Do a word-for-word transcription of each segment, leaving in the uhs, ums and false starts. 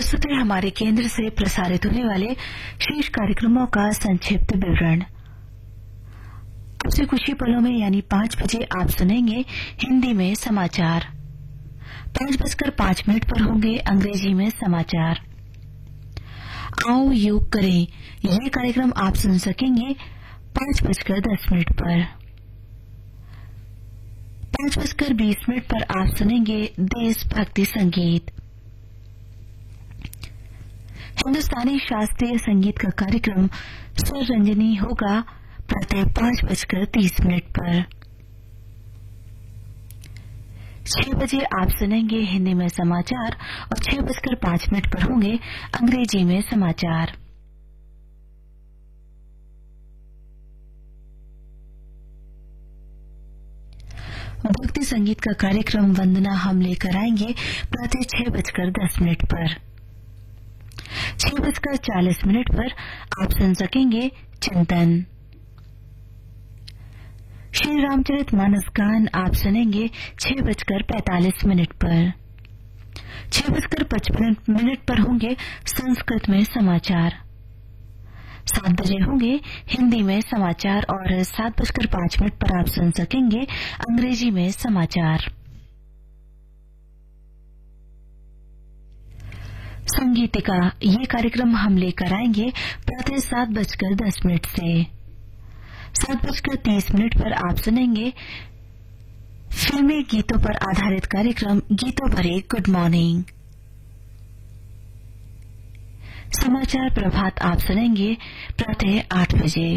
प्रस्तुत है हमारे केंद्र से प्रसारित होने वाले शेष कार्यक्रमों का संक्षिप्त विवरण। अब से कुछ ही पलों में यानी पांच बजे आप सुनेंगे हिंदी में समाचार। पांच बजकर पांच मिनट पर होंगे अंग्रेजी में समाचार। आओ योग करें, ये कार्यक्रम आप सुन सकेंगे पांच बजकर दस मिनट पर। पांच बजकर बीस मिनट पर आप सुनेंगे देशभक्ति संगीत। हिंदुस्तानी शास्त्रीय संगीत का कार्यक्रम स्वर रंजनी होगा प्रातः पांच बजकर तीस मिनट पर। छह बजे आप सुनेंगे हिंदी में समाचार और छह बजकर पांच मिनट पर होंगे अंग्रेजी में समाचार। भक्ति संगीत का कार्यक्रम वंदना हम लेकर आएंगे प्रातः छह बजकर दस मिनट पर। छह बजकर चालीस मिनट पर आप सुन सकेंगे चिंतन। श्री रामचरित मानस गान आप सुनेंगे छह बजकर पैंतालीस मिनट पर। छह बजकर पचपन मिनट पर होंगे संस्कृत में समाचार। सात बजे होंगे हिंदी में समाचार और सात बजकर पांच मिनट पर आप सुन सकेंगे अंग्रेजी में समाचार। संगीतिका ये कार्यक्रम हम लेकर आएंगे प्रातः सात बजकर दस मिनट से। सात बजकर तीस मिनट पर आप सुनेंगे फिल्मी गीतों पर आधारित कार्यक्रम गीतों भरे गुड मॉर्निंग। समाचार प्रभात आप सुनेंगे प्रातः आठ बजे।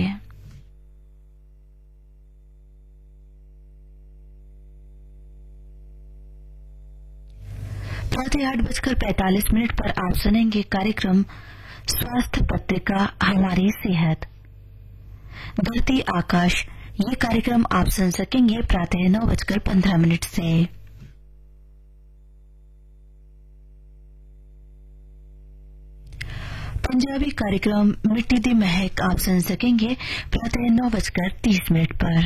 प्रातः आठ बजकर पैंतालीस मिनट पर आप सुनेंगे कार्यक्रम स्वास्थ्य पत्रिका हमारी सेहत। धरती आकाश ये कार्यक्रम आप सुन सकेंगे प्रातः नौ बजकर पंद्रह मिनट से। पंजाबी कार्यक्रम मिट्टी दी महक आप सुन सकेंगे प्रातः नौ बजकर तीस मिनट पर।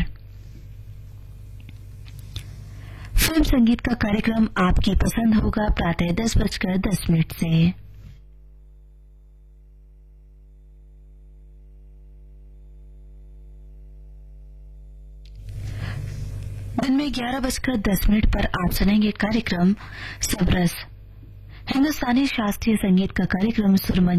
फिल्म संगीत का कार्यक्रम आपकी पसंद होगा प्रातः दस बजकर दस मिनट से। दिन में ग्यारह बजकर दस मिनट पर आप सुनेंगे कार्यक्रम सबरस। हिंदुस्तानी शास्त्रीय संगीत का कार्यक्रम सुरमन